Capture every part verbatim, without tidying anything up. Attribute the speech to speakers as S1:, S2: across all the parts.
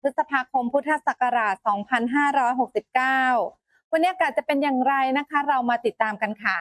S1: พฤษภาคมพุทธศักราช สองพันห้าร้อยหกสิบเก้า วันนี้อากาศจะเป็นอย่างไรนะคะ เรามาติดตามกันค่ะ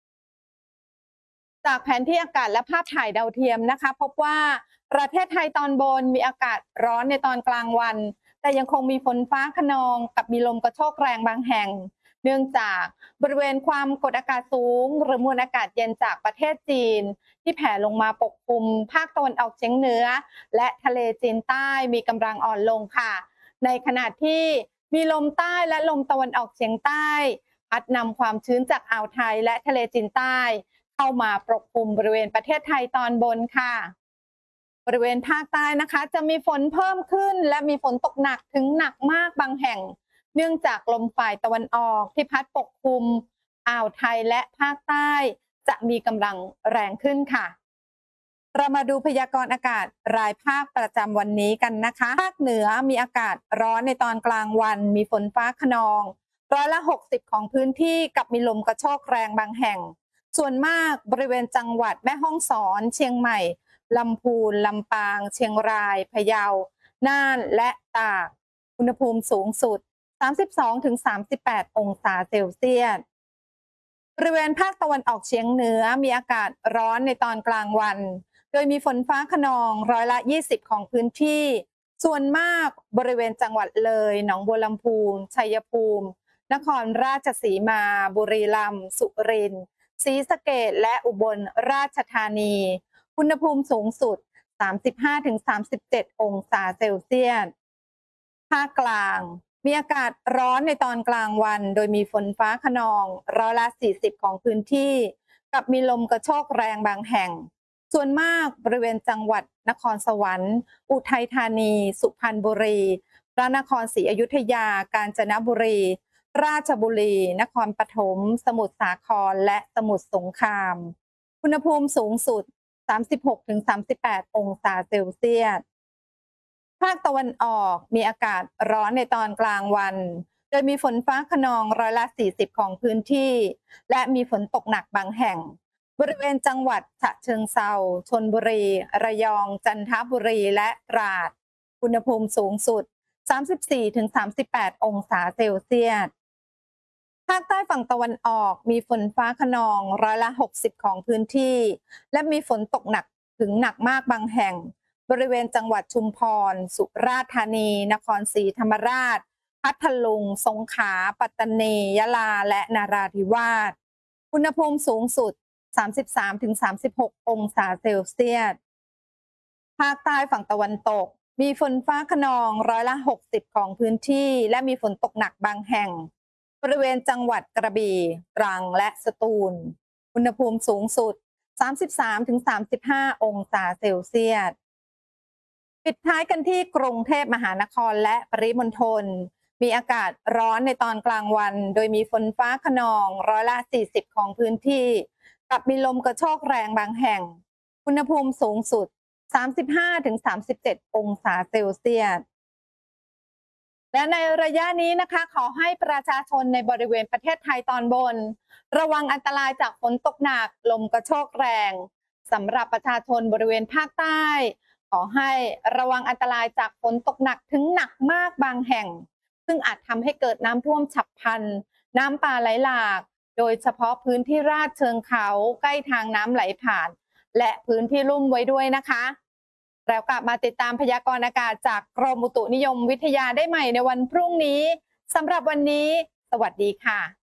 S1: จากแผนที่อากาศและภาพถ่ายดาวเทียมนะคะ พบว่าประเทศไทยตอนบนมีอากาศร้อนในตอนกลางวัน แต่ยังคงมีฝนฟ้าคะนองกับมีลมกระโชกแรงบางแห่ง เนื่องจากบริเวณความกดอากาศสูงหรือมวลอากาศเย็นจากประเทศจีนที่แผ่ลงมาปกคลุมภาคตะวันออกเฉียงเหนือและทะเลจีนใต้มีกำลังอ่อนลงค่ะ ในขณะที่มีลมใต้และลมตะวันออกเฉียงใต้พัดนำความชื้นจากอ่าวไทยและทะเลจีนใต้เข้ามาปกคลุมบริเวณประเทศไทยตอนบนค่ะบริเวณภาคใต้นะคะจะมีฝนเพิ่มขึ้นและมีฝนตกหนักถึงหนักมากบางแห่งเนื่องจากลมฝ่ายตะวันออกที่พัดปกคลุมอ่าวไทยและภาคใต้จะมีกำลังแรงขึ้นค่ะเรามาดูพยากรณ์อากาศรายภาคประจำวันนี้กันนะคะภาคเหนือมีอากาศร้อนในตอนกลางวันมีฝนฟ้าคะนองร้อยละหกสิบของพื้นที่กับมีลมกระโชกแรงบางแห่งส่วนมากบริเวณจังหวัดแม่ฮ่องสอนเชียงใหม่ลำพูนลำปางเชียงรายพะเยาน่านและตากอุณหภูมิสูงสุด สามสิบสองถึงสามสิบแปด องศาเซลเซียสบริเวณภาคตะวันออกเฉียงเหนือมีอากาศร้อนในตอนกลางวันโดยมีฝนฟ้าคะนองร้อยละยี่สิบของพื้นที่ส่วนมากบริเวณจังหวัดเลยหนองบัวลำพูชัยภูมินครราชสีมาบุรีรัมย์สุรินทร์ศรีสะเกษและอุบลราชธานีอุณหภูมิสูงสุด สามสิบห้าถึงสามสิบเจ็ด องศาเซลเซียสภาคกลางมีอากาศร้อนในตอนกลางวันโดยมีฝนฟ้าคะนองร้อยละสี่สิบของพื้นที่กับมีลมกระโชกแรงบางแห่งส่วนมากบริเวณจังหวัดนครสวรรค์อุทัยธานีสุพรรณบุรีพระนครศรีอยุธยากาญจนบุรีราชบุรีนครปฐมสมุทรสาครและสมุทรสงครามอุณหภูมิสูงสุด สามสิบหกถึงสามสิบแปด องศาเซลเซียสภาคตะวันออกมีอากาศร้อนในตอนกลางวันโดยมีฝนฟ้าคะนองร้อยละสี่สิบของพื้นที่และมีฝนตกหนักบางแห่งบริเวณจังหวัดฉะเชิงเทราชลบุรีระยองจันทบุรีและตราดอุณหภูมิสูงสุด สามสิบสี่ถึงสามสิบแปด องศาเซลเซียสภาคใต้ฝั่งตะวันออกมีฝนฟ้าคะนองร้อยละหกสิบของพื้นที่และมีฝนตกหนักถึงหนักมากบางแห่งบริเวณจังหวัดชุมพรสุราษฎร์ธานีนครศรีธรรมราชพัทลุงสงขลาปัตตานียะลาและนราธิวาสอุณหภูมิสูงสุด สามสิบสามถึงสามสิบหก องศาเซลเซียสภาคใต้ฝั่งตะวันตกมีฝนฟ้าคะนองร้อยละหกสิบของพื้นที่และมีฝนตกหนักบางแห่งบริเวณจังหวัดกระบี่ตรังและสตูลอุณหภูมิสูงสุด สามสิบสามถึงสามสิบห้า องศาเซลเซียสปิดท้ายกันที่กรุงเทพมหานครและปริมณฑลมีอากาศร้อนในตอนกลางวันโดยมีฝนฟ้าคะนองร้อยละสี่สิบของพื้นที่กับมีลมกระโชกแรงบางแห่งอุณหภูมิสูงสุด สามสิบห้าถึงสามสิบเจ็ด องศาเซลเซียสและในระยะนี้นะคะขอให้ประชาชนในบริเวณประเทศไทยตอนบนระวังอันตรายจากฝนตกหนักลมกระโชกแรงสำหรับประชาชนบริเวณภาคใต้ขอให้ระวังอันตรายจากฝนตกหนักถึงหนักมากบางแห่งซึ่งอาจทำให้เกิดน้ำท่วมฉับพลันน้ำป่าไหลหลากโดยเฉพาะพื้นที่ราบเชิงเขาใกล้ทางน้ำไหลผ่านและพื้นที่ลุ่มไว้ด้วยนะคะแล้วกลับมาติดตามพยากรณ์อากาศจากกรมอุตุนิยมวิทยาได้ใหม่ในวันพรุ่งนี้สำหรับวันนี้สวัสดีค่ะ